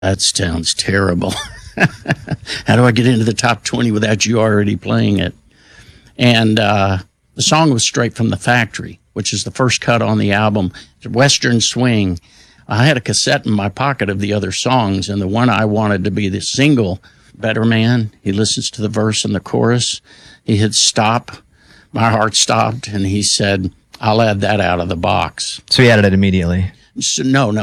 That sounds terrible. How do I get into the top 20 without you already playing it? And the song was straight from the factory, which is the first cut on the album, Western Swing. I had a cassette in my pocket of the other songs, and the one I wanted to be the single, Better Man, he listens to the verse and the chorus. He hit stop. My heart stopped, and he said, I'll add that out of the box. So he added it immediately. So, no,